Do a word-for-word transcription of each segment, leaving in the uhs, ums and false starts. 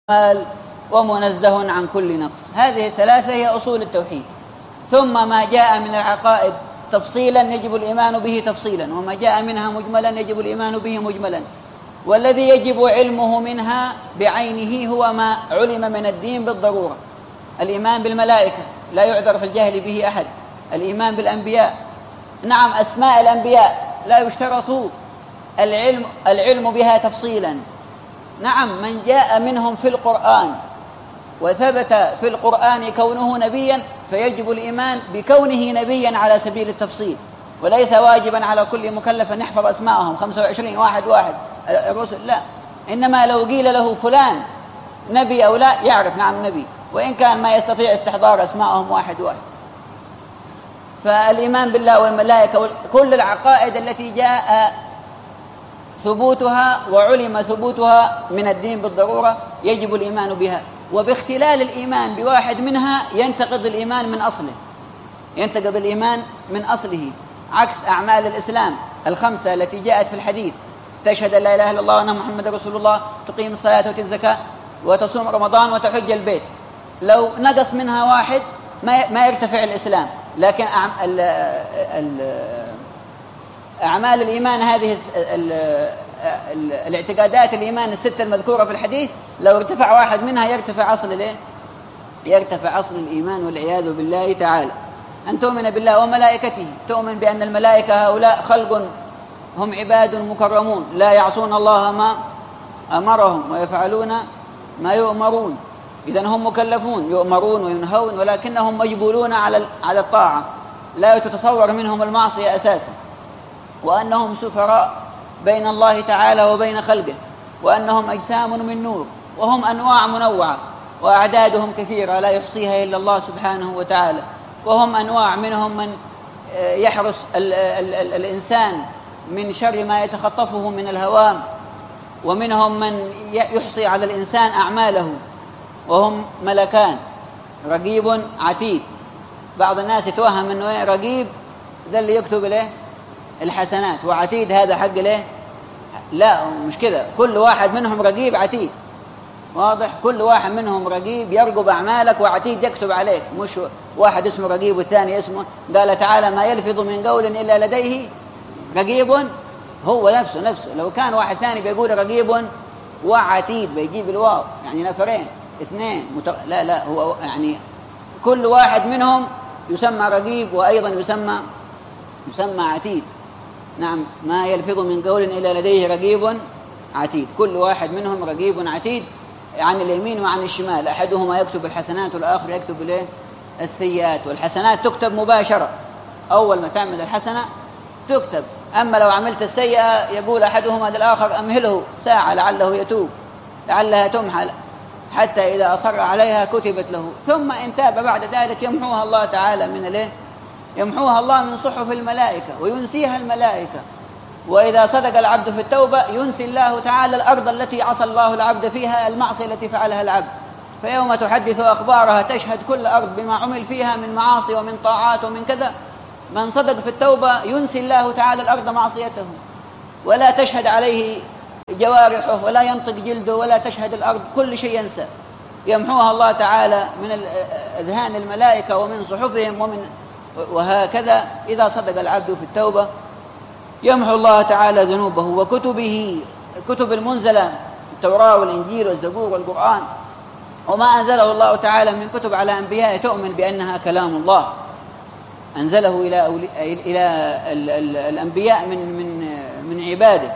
كمال ومنزه عن كل نقص. هذه الثلاثة هي أصول التوحيد. ثم ما جاء من العقائد تفصيلا يجب الإيمان به تفصيلا، وما جاء منها مجملا يجب الإيمان به مجملا. والذي يجب علمه منها بعينه هو ما علم من الدين بالضرورة. الإيمان بالملائكة لا يعذر في الجهل به أحد. الإيمان بالأنبياء، نعم أسماء الأنبياء لا يشترط العلم العلم بها تفصيلا. نعم من جاء منهم في القرآن وثبت في القرآن كونه نبيا فيجب الإيمان بكونه نبيا على سبيل التفصيل، وليس واجبا على كل مكلف أن يحفظ أسماءهم خمسة وعشرين واحد واحد الرسل، لا. إنما لو قيل له فلان نبي أو لا يعرف نعم نبي، وإن كان ما يستطيع استحضار أسماءهم واحد واحد. فالإيمان بالله والملائكة كل العقائد التي جاء ثبوتها وعلم ثبوتها من الدين بالضرورة يجب الإيمان بها. وباختلال الإيمان بواحد منها ينتقض الإيمان من أصله، ينتقض الإيمان من أصله، عكس أعمال الإسلام الخمسة التي جاءت في الحديث: تشهد أن لا إله إلا الله وأن محمد رسول الله، تقيم الصلاة وتؤتي الزكاة وتصوم رمضان وتحج البيت. لو نقص منها واحد ما يرتفع الإسلام. لكن أعمال الإيمان هذه الاعتقادات الإيمان الستة المذكورة في الحديث لو ارتفع واحد منها يرتفع أصل ليه؟ يرتفع أصل الإيمان والعياذ بالله تعالى. أن تؤمن بالله وملائكته، تؤمن بأن الملائكة هؤلاء خلق هم عباد مكرمون لا يعصون الله ما أمرهم ويفعلون ما يؤمرون. إذن هم مكلفون يؤمرون وينهون، ولكنهم مجبولون على على الطاعة، لا تتصور منهم المعصية أساسا. وأنهم سفراء بين الله تعالى وبين خلقه، وأنهم أجسام من نور، وهم أنواع منوعة وأعدادهم كثيرة لا يحصيها إلا الله سبحانه وتعالى. وهم أنواع، منهم من يحرس ال ال ال الإنسان من شر ما يتخطفه من الهوام، ومنهم من يحصي على الإنسان أعماله، وهم ملكان رقيب عتيد. بعض الناس يتوهم أنه رقيب ذا اللي يكتب له الحسنات، وعتيد هذا حق له. لا، مش كذا، كل واحد منهم رقيب عتيد، واضح؟ كل واحد منهم رقيب يرقب أعمالك، وعتيد يكتب عليك، مش واحد اسمه رقيب والثاني اسمه. قال تعالى: ما يلفظ من قول إلا لديه رقيب. هو نفسه نفسه لو كان واحد ثاني بيقول رقيب وعتيد بيجيب الواو، يعني نفرين اثنين متق... لا لا هو يعني كل واحد منهم يسمى رقيب، وأيضا يسمى يسمى عتيد. نعم، ما يلفظ من قول إلا لديه رقيب عتيد. كل واحد منهم رقيب عتيد عن اليمين وعن الشمال. أحدهما يكتب الحسنات والآخر يكتب له السيئات. والحسنات تكتب مباشرة، أول ما تعمل الحسنة تكتب. أما لو عملت السيئة يقول أحدهما للآخر: أمهله ساعة لعله يتوب، لعلها تمحى، حتى إذا أصر عليها كتبت له. ثم إن تاب بعد ذلك يمحوها الله تعالى من الايه؟ يمحوها الله من صحف الملائكة وينسيها الملائكة. وإذا صدق العبد في التوبة ينسي الله تعالى الأرض التي عصى الله العبد فيها المعصية التي فعلها العبد. فيوم تحدث أخبارها تشهد كل أرض بما عمل فيها من معاصي ومن طاعات ومن كذا. من صدق في التوبة ينسي الله تعالى الأرض معصيته، ولا تشهد عليه جوارحه، ولا ينطق جلده، ولا تشهد الأرض، كل شيء ينسى. يمحوها الله تعالى من أذهان الملائكة ومن صحفهم ومن وهكذا. إذا صدق العبد في التوبة يمحو الله تعالى ذنوبه. وكتبه، الكتب المنزلة، التوراة والإنجيل والزبور والقرآن وما أنزله الله تعالى من كتب على أنبيائه، تؤمن بأنها كلام الله أنزله إلى إلى الأنبياء من من من عباده،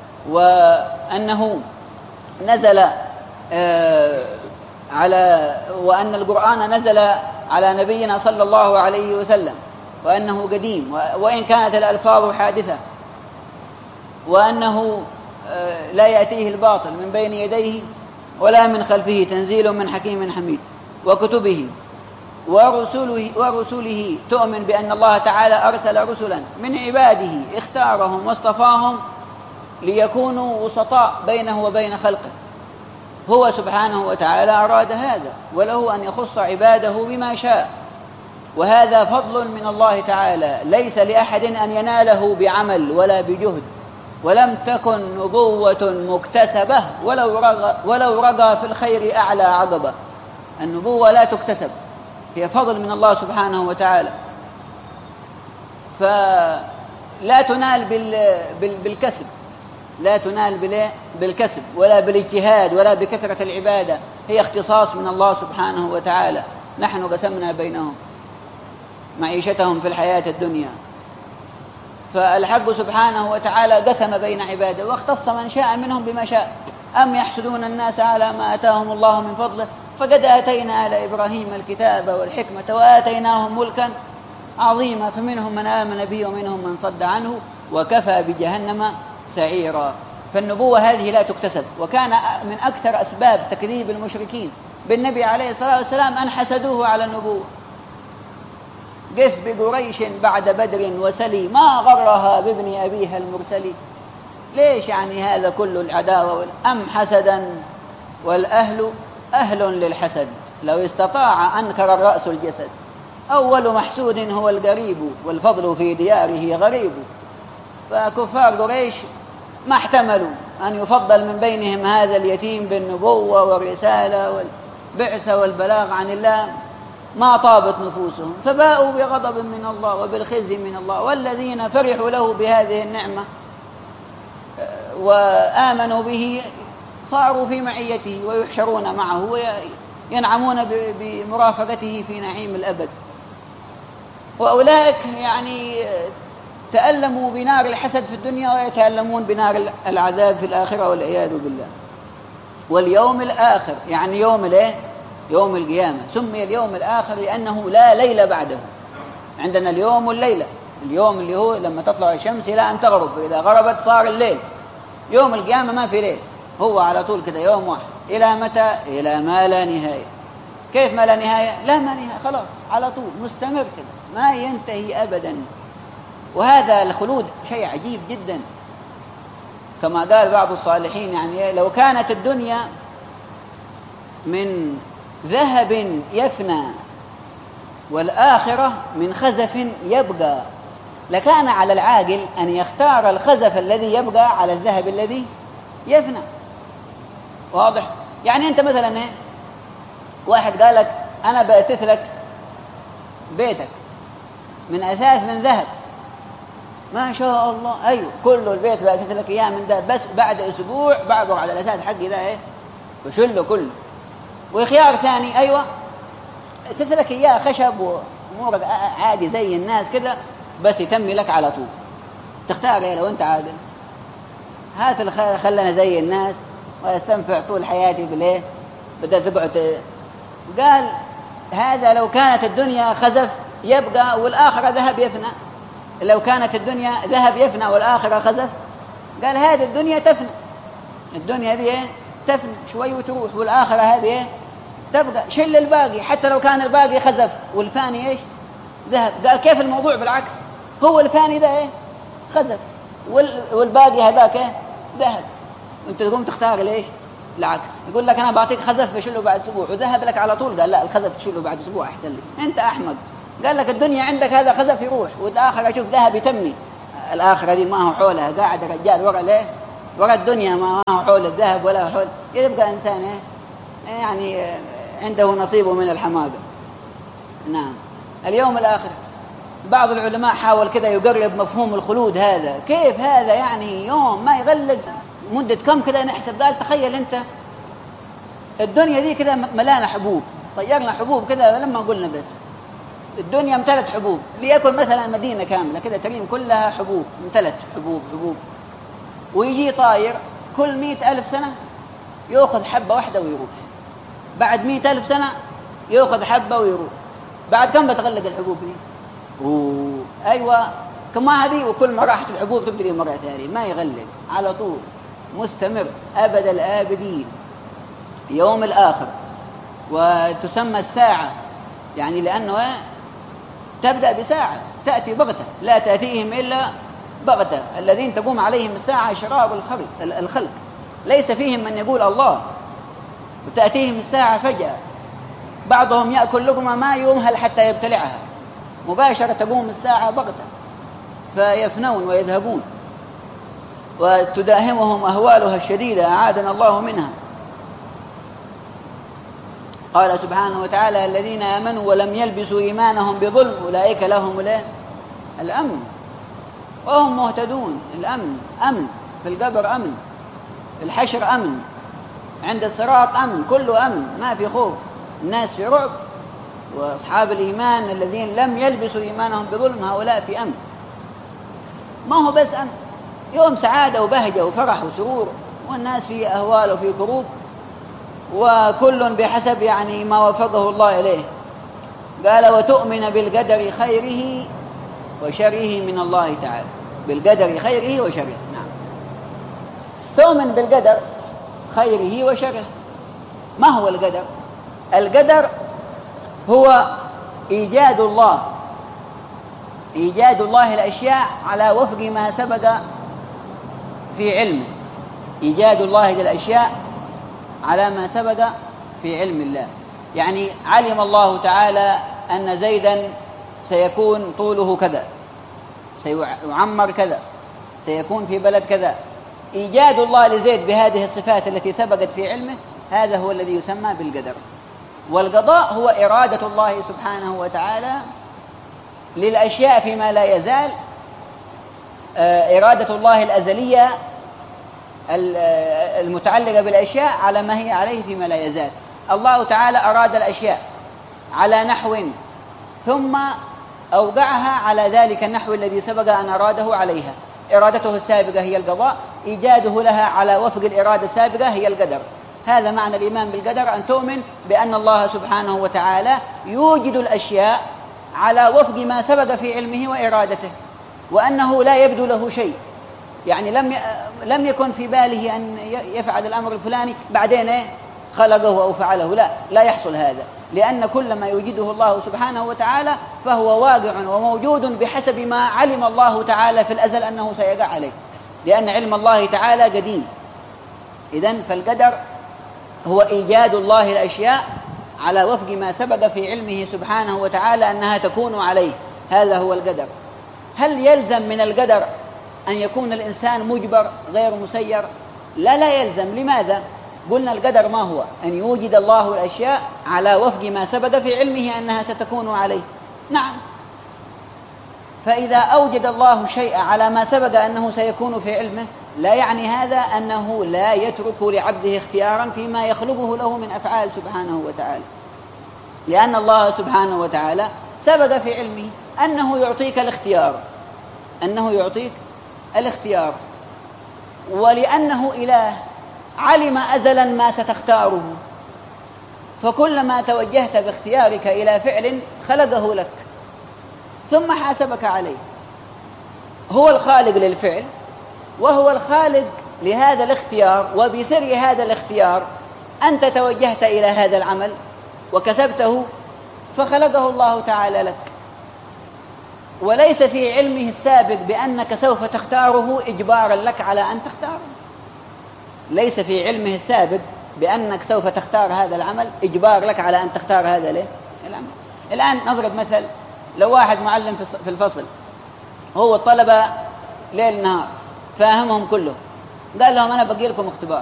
وأنه نزل على وأن القرآن نزل على نبينا صلى الله عليه وسلم، وأنه قديم وإن كانت الألفاظ حادثة، وأنه لا يأتيه الباطل من بين يديه ولا من خلفه، تنزيل من حكيم حميد. وكتبه ورسله, ورسله تؤمن بأن الله تعالى أرسل رسلا من عباده اختارهم واصطفاهم ليكونوا وسطاء بينه وبين خلقه. هو سبحانه وتعالى أراد هذا، وله أن يخص عباده بما شاء، وهذا فضل من الله تعالى ليس لأحد أن يناله بعمل ولا بجهد، ولم تكن نبوة مكتسبة ولو رغى, ولو رغى في الخير أعلى عقبة. النبوة لا تكتسب، هي فضل من الله سبحانه وتعالى، فلا تنال بالكسب، لا تنال بالكسب ولا بالاجتهاد ولا بكثرة العبادة، هي اختصاص من الله سبحانه وتعالى. نحن قسمنا بينهم معيشتهم في الحياة الدنيا، فالحق سبحانه وتعالى قسم بين عباده واختص من شاء منهم بما شاء. أم يحسدون الناس على ما آتاهم الله من فضله فقد آتينا آل إبراهيم الكتاب والحكمة وآتيناهم ملكا عظيما فمنهم من آمن به ومنهم من صد عنه وكفى بجهنم سعيرا. فالنبوة هذه لا تكتسب، وكان من أكثر أسباب تكذيب المشركين بالنبي عليه الصلاة والسلام أن حسدوه على النبوة. قف بقريش بعد بدر وسلي ما غرها بابن أبيها المرسلي. ليش يعني هذا كل العداوة؟ أم حسدا والأهل أهل للحسد لو استطاع أنكر الرأس الجسد. أول محسود هو القريب والفضل في دياره غريب. فكفار قريش ما احتملوا أن يفضل من بينهم هذا اليتيم بالنبوة والرسالة والبعثة والبلاغ عن الله، ما طابت نفوسهم فباءوا بغضب من الله وبالخزي من الله. والذين فرحوا له بهذه النعمة وآمنوا به صاروا في معيته ويحشرون معه وينعمون بمرافقته في نعيم الأبد. وأولئك يعني تألموا بنار الحسد في الدنيا ويتألمون بنار العذاب في الآخرة والعياذ بالله. واليوم الآخر يعني يوم الايه؟ يوم القيامة. سمي اليوم الآخر لأنه لا ليل بعده. عندنا اليوم والليلة، اليوم اللي هو لما تطلع الشمس إلى أن تغرب، إذا غربت صار الليل. يوم القيامة ما في ليل، هو على طول كده يوم واحد. إلى متى؟ إلى ما لا نهاية. كيف ما لا نهاية؟ لا ما نهاية، خلاص على طول مستمر كده ما ينتهي أبدا. وهذا الخلود شيء عجيب جدا، كما قال بعض الصالحين يعني لو كانت الدنيا من ذهب يفنى والآخرة من خزف يبقى لكان على العاقل أن يختار الخزف الذي يبقى على الذهب الذي يفنى. واضح؟ يعني أنت مثلا إيه؟ واحد قال لك أنا بأثث لك بيتك من أثاث من ذهب، ما شاء الله، أيوه كله البيت بأثث لك إياه من ذهب، بس بعد أسبوع بعبر على الأثاث حقي ده إيه وشله كله. وخيار ثاني أيوه أثث لك إياه خشب وأمورك عادي زي الناس كده بس يتمي لك على طول. تختار إيه لو أنت عادل؟ هات الخير خلنا زي الناس ويستنفع طول حياتي بالإيه بدأت تقعد. قال هذا لو كانت الدنيا خزف يبقى والآخرة ذهب يفنى. لو كانت الدنيا ذهب يفنى والآخرة خزف، قال هذه الدنيا تفنى، الدنيا هذه إيه تفنى شوي وتروح، والآخرة هذه إيه تبقى. شل الباقي حتى لو كان الباقي خزف والفاني إيش ذهب. قال كيف الموضوع بالعكس؟ هو الفاني ده إيه خزف والباقي هذاك إيه ذهب، وأنت تقوم تختار ليش العكس. يقول لك أنا بعطيك خزف بشله بعد أسبوع وذهب لك على طول، قال لا الخزف تشيله بعد أسبوع أحسن لي. أنت أحمق. قال لك الدنيا عندك هذا خزف يروح والآخرة شوف ذهب يتمي. الآخرة دي ما هو حولها قاعد رجال ورا ليه ورا الدنيا ما هو حول الذهب ولا حول. يبقى إنسان إيه يعني عنده نصيبه من الحماقة. نعم. اليوم الآخر بعض العلماء حاول كذا يقرب مفهوم الخلود هذا. كيف هذا يعني يوم ما يغلق مدة كم كذا نحسب. قال تخيل أنت الدنيا دي كذا ملانة حبوب، طيرنا حبوب كذا لما قلنا بس الدنيا امتلت حبوب، ليكن مثلا مدينة كاملة كذا تريم كلها حبوب امتلت حبوب حبوب، ويجي طاير كل مئة ألف سنة يأخذ حبة واحدة ويروح، بعد مئة ألف سنة يأخذ حبة ويروح، بعد كم بتغلق الحبوب دي؟ أوه. أيوة كما هذه، وكل ما راحت الحبوب تبتدي مرة ثانية ما يغلق على طول مستمر أبد الآبدين. يوم الآخر وتسمى الساعة يعني لأنه تبدأ بساعة تأتي بغتة لا تأتيهم إلا بغتة. الذين تقوم عليهم الساعة شراب الخلق, الخلق ليس فيهم من يقول الله، وتأتيهم الساعة فجأة بعضهم يأكل لقمة ما يمهل حتى يبتلعها، مباشرة تقوم الساعة بغتة فيفنون ويذهبون. وتداهمهم أهوالها الشديدة أعاذنا الله منها. قال سبحانه وتعالى: الذين آمنوا ولم يلبسوا إيمانهم بظلم أولئك لهم الأمن وهم مهتدون. الأمن، أمن في القبر، أمن في الحشر، أمن عند الصراط، أمن، كله أمن، ما في خوف. الناس في رعب، وأصحاب الإيمان الذين لم يلبسوا إيمانهم بظلم هؤلاء في أمن. ما هو بس أمن، يوم سعادة وبهجة وفرح وسرور، والناس في أهوال وفي كروب، وكل بحسب يعني ما وفقه الله إليه. قال: وتؤمن بالقدر خيره وشره من الله تعالى. بالقدر خيره وشره. نعم، تؤمن بالقدر خيره وشره. ما هو القدر؟ القدر هو إيجاد الله إيجاد الله الأشياء على وفق ما سبق في علمه. إيجاد الله للأشياء على ما سبق في علم الله. يعني علم الله تعالى أن زيدا سيكون طوله كذا، سيعمر كذا، سيكون في بلد كذا. إيجاد الله لزيد بهذه الصفات التي سبقت في علمه، هذا هو الذي يسمى بالقدر. والقضاء هو إرادة الله سبحانه وتعالى للأشياء فيما لا يزال، إرادة الله الأزلية المتعلقة بالأشياء على ما هي عليه فيما لا يزال. الله تعالى أراد الأشياء على نحو ثم أوقعها على ذلك النحو الذي سبق أن أراده عليها. إرادته السابقة هي القضاء، إيجاده لها على وفق الإرادة السابقة هي القدر. هذا معنى الإيمان بالقدر، أن تؤمن بأن الله سبحانه وتعالى يوجد الأشياء على وفق ما سبق في علمه وإرادته، وأنه لا يبدو له شيء. يعني لم لم يكن في باله أن يفعل الأمر الفلاني بعدين خلقه أو فعله، لا لا يحصل هذا، لأن كل ما يوجده الله سبحانه وتعالى فهو واقع وموجود بحسب ما علم الله تعالى في الأزل أنه سيقع عليه، لأن علم الله تعالى قديم. إذن فالقدر هو إيجاد الله الأشياء على وفق ما سبق في علمه سبحانه وتعالى أنها تكون عليه، هذا هو القدر. هل يلزم من القدر أن يكون الإنسان مجبر غير مسير؟ لا لا يلزم. لماذا؟ قلنا القدر ما هو؟ أن يوجد الله الأشياء على وفق ما سبق في علمه أنها ستكون عليه. نعم، فإذا أوجد الله شيء على ما سبق أنه سيكون في علمه، لا يعني هذا أنه لا يترك لعبده اختيارا فيما يخلقه له من أفعال سبحانه وتعالى، لأن الله سبحانه وتعالى سبق في علمه أنه يعطيك الاختيار أنه يعطيك الاختيار ولأنه إله علم أزلا ما ستختاره، فكلما توجهت باختيارك إلى فعل خلقه لك ثم حاسبك عليه. هو الخالق للفعل وهو الخالق لهذا الاختيار، وبسر هذا الاختيار أنت توجهت إلى هذا العمل وكسبته فخلقه الله تعالى لك، وليس في علمه السابق بأنك سوف تختاره إجبارا لك على أن تختاره. ليس في علمه السابق بأنك سوف تختار هذا العمل إجبار لك على أن تختار هذا ليه العمل. الآن نضرب مثل، لو واحد معلم في الفصل هو الطلبة ليل نهار فاهمهم كله، قال لهم أنا بقي لكم اختبار،